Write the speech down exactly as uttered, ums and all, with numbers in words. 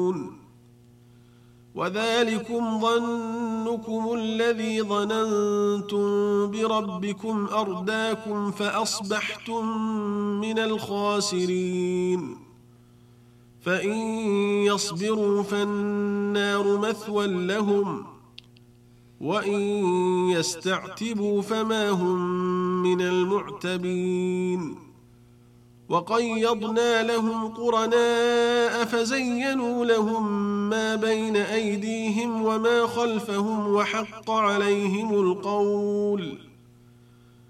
وذلكم ظنكم الذي ظننتم بربكم أرداكم فأصبحتم من الخاسرين فإن يصبروا فالنار مثوى لهم وإن يستعتبوا فما هم من المعتبين وقيضنا لهم قرناء فزينوا لهم ما بين أيديهم وما خلفهم وحق عليهم القول